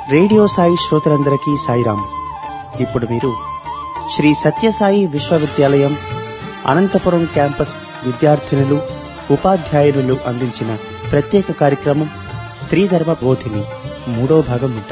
Radio Sai శ్రోతలందరికీ సాయిరాం. ఇప్పుడు మీరు శ్రీ సత్యసాయి విశ్వవిద్యాలయం అనంతపురం క్యాంపస్ విద్యార్థినులు ఉపాధ్యాయులు అందించిన ప్రత్యేక కార్యక్రమం స్త్రీ ధర్మ బోధిని 3వ భాగం వింటారు.